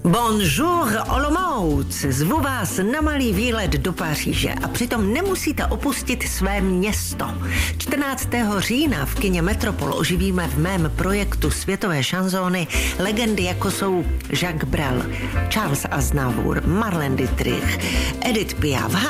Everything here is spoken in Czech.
Bonjour Olomouc, zvu vás na malý výlet do Paříže a přitom nemusíte opustit své město. 14. října v kině Metropol oživíme v mém projektu světové šanzóny legendy jako jsou Jacques Brel, Charles Aznavour, Marlene Dietrich, Edith Piaf,